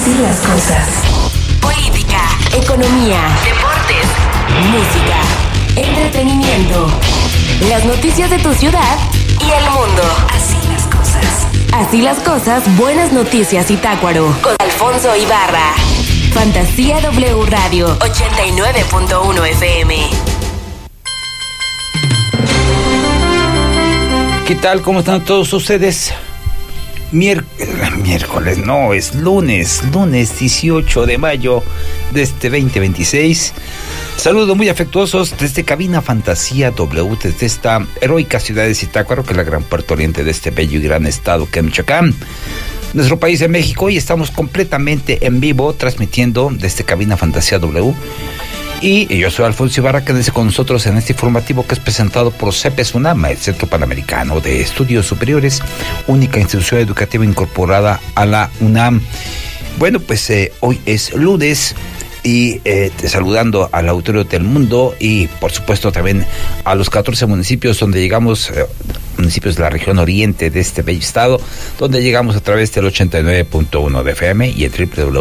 Así las cosas. Política, economía, deportes, música, entretenimiento, las noticias de tu ciudad y el mundo. Así las cosas. Así las cosas, buenas noticias Zitácuaro. Con Alfonso Ibarra. Fantasía W Radio 89.1 FM. ¿Qué tal? ¿Cómo están todos ustedes? Miércoles, no, es lunes 18 de mayo de este 2026. Saludos muy afectuosos desde Cabina Fantasía W, desde esta heroica ciudad de Zitácuaro, que es la gran puerto oriente de este bello y gran estado que es Michoacán, nuestro país de México, y estamos completamente en vivo transmitiendo desde Cabina Fantasía W. Y yo soy Alfonso Ibarra, quédense con nosotros en este informativo que es presentado por CEPES UNAM, el Centro Panamericano de Estudios Superiores, única institución educativa incorporada a la UNAM. Bueno, pues hoy es lunes y saludando al auditorio del mundo y por supuesto también a los 14 municipios donde llegamos, municipios de la región oriente de este bello estado, donde llegamos a través del 89.1 de FM y el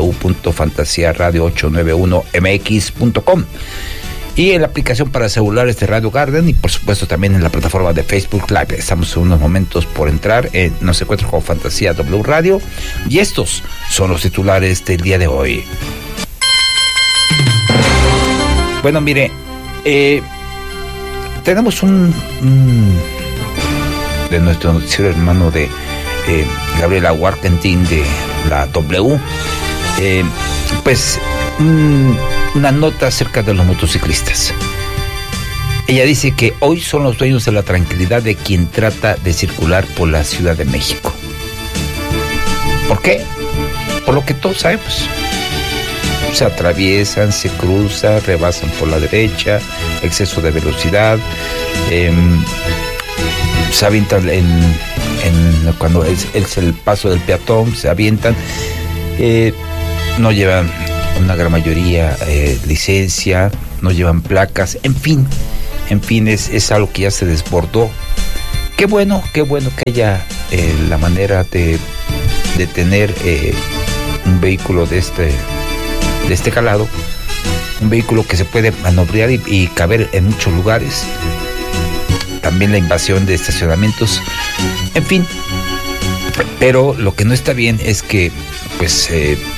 www.fantasiaradio891mx.com y en la aplicación para celulares de Radio Garden y por supuesto también en la plataforma de Facebook Live. Estamos en unos momentos por entrar, nos encuentran con Fantasía W Radio y estos son los titulares del día de hoy. Bueno, mire, tenemos un de nuestro noticiero hermano de Gabriela Warkentin de la W, pues una nota acerca de los motociclistas. Ella dice que hoy son los dueños de la tranquilidad de quien trata de circular por la Ciudad de México. ¿Por qué? Por lo que todos sabemos. Se atraviesan, se cruzan, rebasan por la derecha, exceso de velocidad, se avientan cuando es el paso del peatón, se avientan, no llevan una gran mayoría licencia, no llevan placas, en fin, es algo que ya se desbordó. Qué bueno que haya la manera de tener un vehículo de este calado, un vehículo que se puede manobrear y caber en muchos lugares, también la invasión de estacionamientos, en fin, pero lo que no está bien es que pues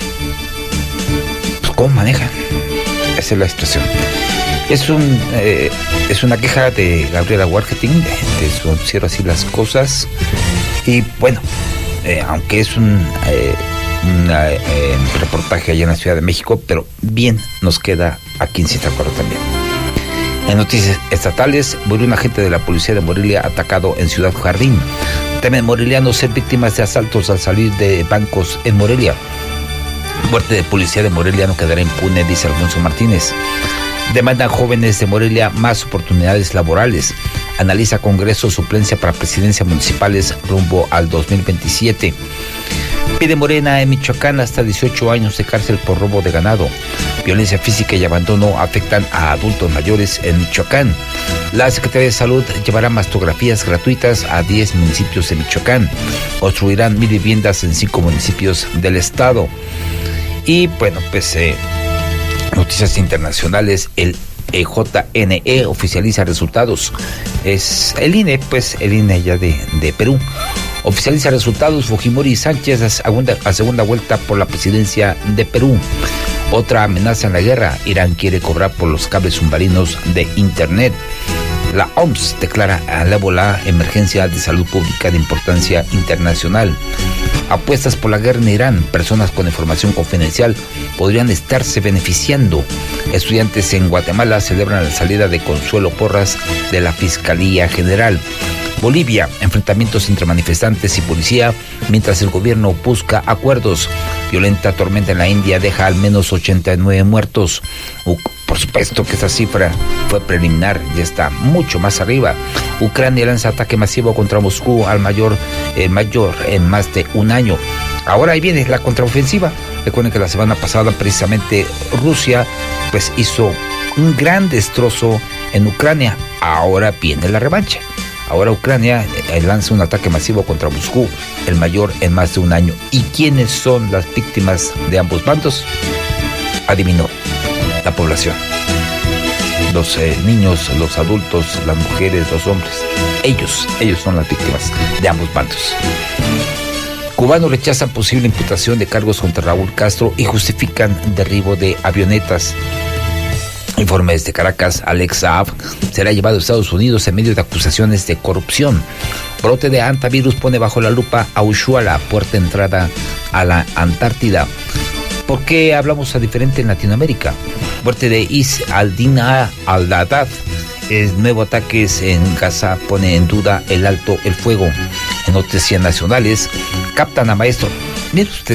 cómo manejan. Esa es la situación. Es una queja de Gabriela Warkentin de su noticiero Así las Cosas, y bueno, aunque es un reportaje allá en la Ciudad de México, pero bien nos queda aquí en Zitácuaro también. En noticias estatales, murió un agente de la policía de Morelia atacado en Ciudad Jardín. Temen morelianos ser víctimas de asaltos al salir de bancos en Morelia. Muerte de policía de Morelia no quedará impune, dice Alfonso Martínez. Demandan jóvenes de Morelia más oportunidades laborales. Analiza Congreso suplencia para presidencia municipales rumbo al 2027. Pide Morena en Michoacán hasta 18 años de cárcel por robo de ganado. Violencia física y abandono afectan a adultos mayores en Michoacán. La Secretaría de Salud llevará mastografías gratuitas a 10 municipios de Michoacán. Construirán 1,000 viviendas en 5 municipios del estado. Y bueno, pues noticias internacionales, el JNE oficializa resultados. Es el INE, pues el INE ya de Perú. Oficializa resultados Fujimori y Sánchez a segunda vuelta por la presidencia de Perú. Otra amenaza en la guerra, Irán quiere cobrar por los cables submarinos de Internet. La OMS declara al ébola emergencia de salud pública de importancia internacional. Apuestas por la guerra en Irán, personas con información confidencial podrían estarse beneficiando. Estudiantes en Guatemala celebran la salida de Consuelo Porras de la Fiscalía General. Bolivia, enfrentamientos entre manifestantes y policía mientras el gobierno busca acuerdos. Violenta tormenta en la India deja al menos 89 muertos. Por supuesto que esta cifra fue preliminar, ya está mucho más arriba. Ucrania lanza ataque masivo contra Moscú al mayor en más de un año. Ahora ahí viene la contraofensiva. Recuerden que la semana pasada precisamente Rusia pues hizo un gran destrozo en Ucrania. Ahora viene la revancha. Ahora Ucrania lanza un ataque masivo contra Moscú, el mayor en más de un año. ¿Y quiénes son las víctimas de ambos bandos? Adivinó, la población. Los niños, los adultos, las mujeres, los hombres. Ellos son las víctimas de ambos bandos. Cubanos rechazan posible imputación de cargos contra Raúl Castro y justifican derribo de avionetas. Informe desde Caracas, Alex Saab será llevado a Estados Unidos en medio de acusaciones de corrupción. Brote de hantavirus pone bajo la lupa a Ushuaia, puerta de entrada a la Antártida. ¿Por qué hablamos a diferente en Latinoamérica? Muerte de Is al-Din al-Haddad. Nuevo ataques en Gaza pone en duda el alto el fuego. En noticias nacionales, captan a maestro. Mire usted,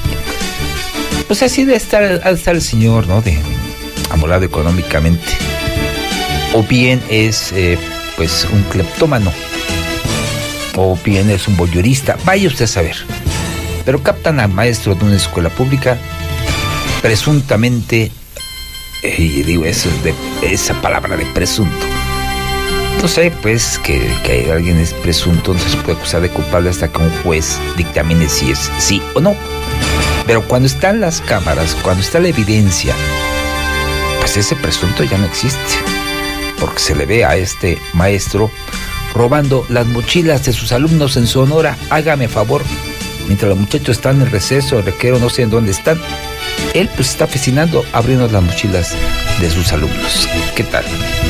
pues así debe estar el señor, ¿no? Amolado económicamente. O bien es, pues, un cleptómano. O bien es un voyurista. Vaya usted a saber. Pero captan al maestro de una escuela pública, presuntamente, y digo eso de esa palabra de presunto. No sé, pues, que alguien es presunto, no se puede acusar de culpable hasta que un juez dictamine si es sí o no. Pero cuando están las cámaras, cuando está la evidencia, pues ese presunto ya no existe. Porque se le ve a este maestro robando las mochilas de sus alumnos en Sonora. Hágame favor. Mientras los muchachos están en receso, en recreo, no sé en dónde están, él pues está fascinando abriendo las mochilas de sus alumnos. ¿Qué tal?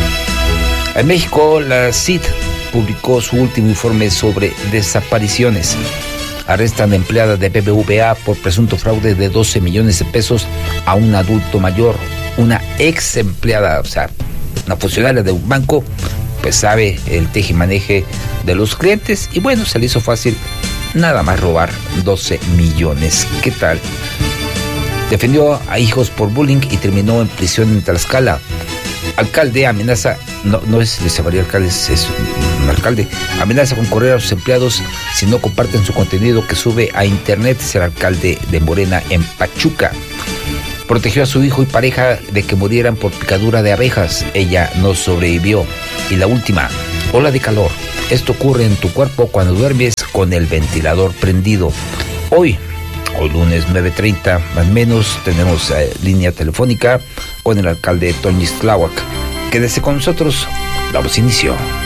En México, la CID publicó su último informe sobre desapariciones. Arrestan a empleada de BBVA por presunto fraude de 12 millones de pesos a un adulto mayor. Una ex empleada, o sea, una funcionaria de un banco, pues sabe el tejimaneje de los clientes y bueno, se le hizo fácil nada más robar 12 millones. ¿Qué tal? Defendió a hijos por bullying y terminó en prisión en Tlaxcala. Alcalde amenaza, no es Luis María Alcalde, es un alcalde, amenaza con correr a sus empleados si no comparten su contenido que sube a internet. Es el alcalde de Morena en Pachuca. Protegió a su hijo y pareja de que murieran por picadura de abejas. Ella no sobrevivió. Y la última, ola de calor. Esto ocurre en tu cuerpo cuando duermes con el ventilador prendido. Hoy lunes 9:30, más o menos, tenemos línea telefónica con el alcalde Toñis Tláhuac. Quédese con nosotros, damos inicio.